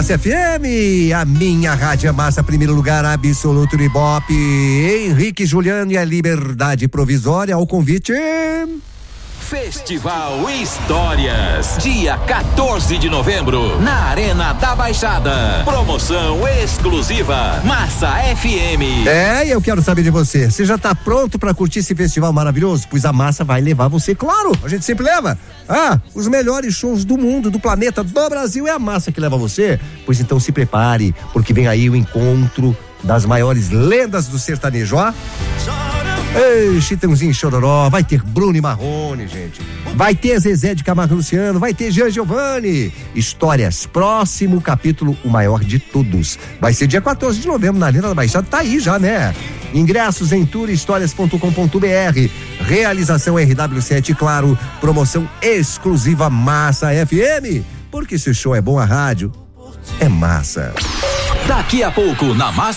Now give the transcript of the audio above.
Massa FM, a minha rádio é massa, primeiro lugar absoluto do Ibope. Henrique Juliano e a Liberdade Provisória, ao convite. Festival Histórias, dia 14 de novembro, na Arena da Baixada. Promoção exclusiva, Massa FM. E eu quero saber de você. Você já tá pronto pra curtir esse festival maravilhoso? Pois a Massa vai levar você, claro. A gente sempre leva. Os melhores shows do mundo, do planeta, do Brasil, é a Massa que leva você. Pois então se prepare, porque vem aí o encontro das maiores lendas do sertanejo, Ei, Chitãozinho e Chororó, vai ter Bruno e Marrone, gente. Vai ter Zezé de Camargo e Luciano, vai ter Jean Giovanni. Histórias, próximo capítulo, o maior de todos. Vai ser dia 14 de novembro na Arena da Baixada, tá aí já, né? Ingressos em tourhistorias.com.br. Realização RW7, claro, promoção exclusiva Massa FM. Porque se o show é bom, a rádio é massa. Daqui a pouco, na Massa